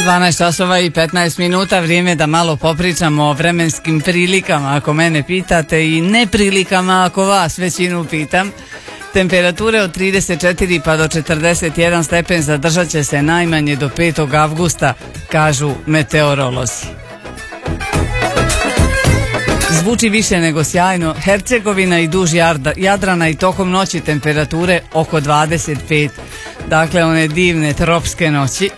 12 časova i 15 minuta, vrijeme da malo popričamo o vremenskim prilikama, ako mene pitate, i neprilikama, ako vas većinu pitam. Temperature od 34 pa do 41 stepen zadržat će se najmanje do 5. avgusta, kažu meteorolozi. Zvuči više nego sjajno. Hercegovina i duž Jadrana i tokom noći temperature oko 25. Dakle, one divne tropske noći.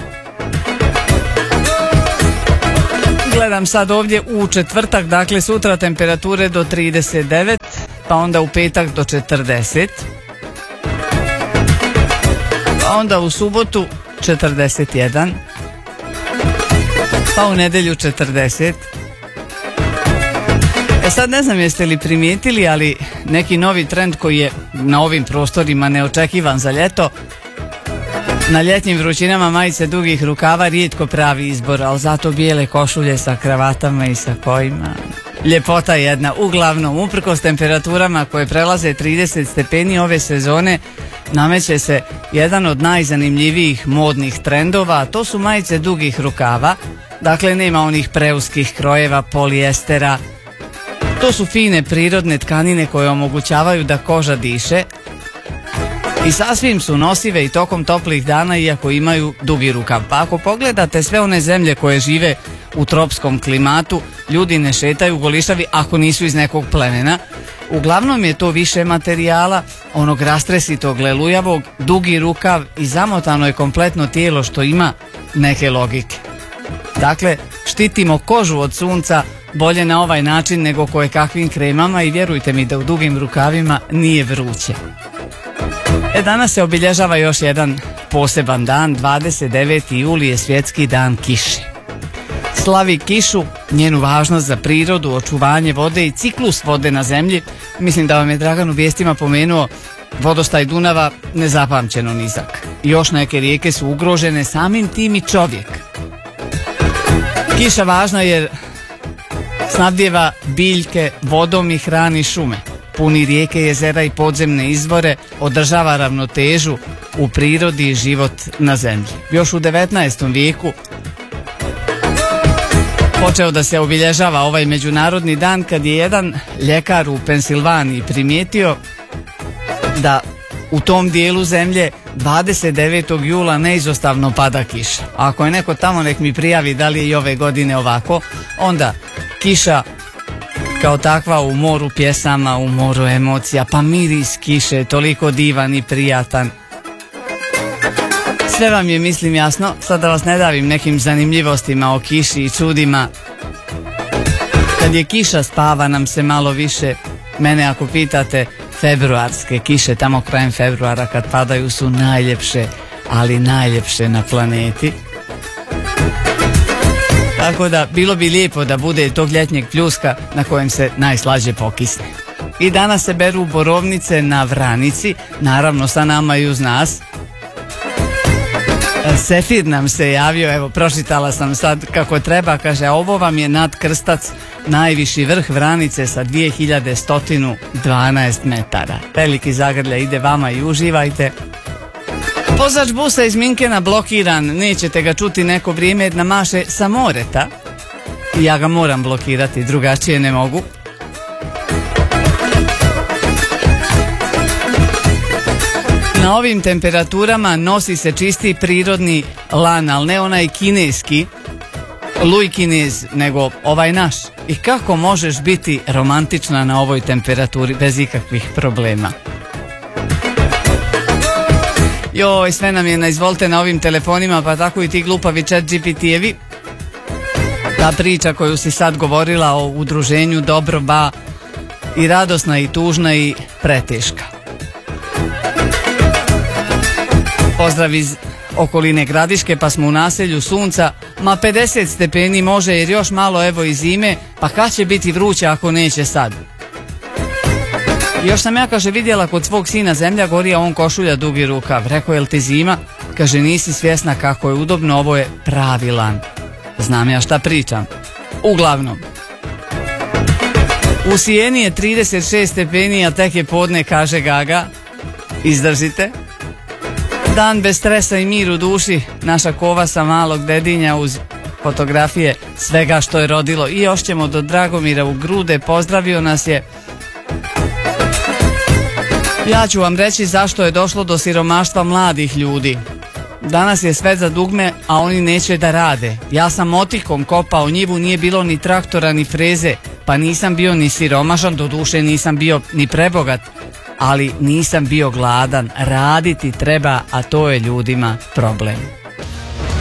Gledam sad ovdje u četvrtak, dakle sutra temperature do 39, pa onda u petak do 40, pa onda u subotu 41, pa u nedjelju 40. Sad ne znam jeste li primijetili, ali neki novi trend koji je na ovim prostorima neočekivan za ljeto. Na ljetnim vrućinama majice dugih rukava rijetko pravi izbor, ali zato bijele košulje sa kravatama i sa kojima. Ljepota jedna. Uglavnom, uprkos temperaturama koje prelaze 30 stepeni ove sezone, nameće se jedan od najzanimljivijih modnih trendova, a to su majice dugih rukava. Dakle, nema onih preuskih krojeva, polijestera. To su fine prirodne tkanine koje omogućavaju da koža diše i sasvim su nosive i tokom toplih dana, iako imaju dugi rukav. Pa ako pogledate sve one zemlje koje žive u tropskom klimatu, ljudi ne šetaju golišavi ako nisu iz nekog plemena. Uglavnom je to više materijala, onog rastresitog lelujavog, dugi rukav i zamotano je kompletno tijelo, što ima neke logike. Dakle, štitimo kožu od sunca bolje na ovaj način nego koje kakvim kremama i vjerujte mi da u dugim rukavima nije vruće. Danas se obilježava još jedan poseban dan, 29. juli je svjetski dan kiše. Slavi kišu, njenu važnost za prirodu, očuvanje vode i ciklus vode na zemlji. Mislim da vam je Dragan u vijestima pomenuo vodostaj Dunava nezapamćeno nizak. Još neke rijeke su ugrožene, samim tim i čovjek. Kiša važna jer snabdijeva biljke vodom i hrani šume, puni rijeke, jezera i podzemne izvore, održava ravnotežu u prirodi i život na zemlji. Još u 19. vijeku počeo da se obilježava ovaj međunarodni dan kad je jedan ljekar u Pensilvaniji primijetio da u tom dijelu zemlje 29. jula neizostavno pada kiša. Ako je neko tamo, nek mi prijavi da li je i ove godine ovako. Onda kiša kao takva u moru pjesama, u moru emocija, pa miris kiše toliko divan i prijatan. Sve vam je, mislim, jasno. Sad da vas ne davim nekim zanimljivostima o kiši i čudima. Kad je kiša, spava nam se malo više. Mene ako pitate, februarske kiše tamo krajem februara kad padaju su najljepše, ali najljepše na planeti. Tako da bilo bi lijepo da bude tog ljetnjeg pljuska na kojem se najslađe pokisne. I danas se beru borovnice na Vranici, naravno sa nama i uz nas. Sefir nam se javio, evo pročitala sam sad kako treba, kaže ovo vam je nadkrstac, najviši vrh Vranice sa 2112 metara. Veliki zagrlja ide vama i uživajte. Vozač busa iz Minkena blokiran, nećete ga čuti neko vrijeme jer namaše sa Moreta. I ja ga moram blokirati, drugačije ne mogu. Na ovim temperaturama nosi se čisti prirodni lan, ali ne onaj kineski, luj kinez, nego ovaj naš. I kako možeš biti romantična na ovoj temperaturi bez ikakvih problema? Joj, sve nam je na izvolite na ovim telefonima, pa tako i ti glupavi ChatGPT-evi. Ta priča koju si sad govorila o udruženju Dobro Ba, i radosna i tužna i preteška. Pozdrav iz okoline Gradiške, pa smo u naselju Sunca. Ma 50 stepeni može jer još malo evo i zime, pa kad će biti vruće ako neće sad? Još sam ja, kaže, vidjela kod svog sina zemlja gori, a on košulja dugi rukav. Rekao, jel ti zima? Kaže, nisi svjesna kako je udobno, ovo je pravi lan. Znam ja šta pričam. Uglavnom, u Sijeni je 36 stepeni, a tek je podne, kaže Gaga. Izdržite. Dan bez stresa i mir u duši, naša kova sa malog Dedinja uz fotografije svega što je rodilo. I još ćemo do Dragomira u Grude, pozdravio nas je. Ja ću vam reći zašto je došlo do siromaštva mladih ljudi. Danas je sve za dugme, a oni neće da rade. Ja sam motikom kopao njivu, nije bilo ni traktora ni freze, pa nisam bio ni siromašan, doduše nisam bio ni prebogat, ali nisam bio gladan. Raditi treba, a to je ljudima problem.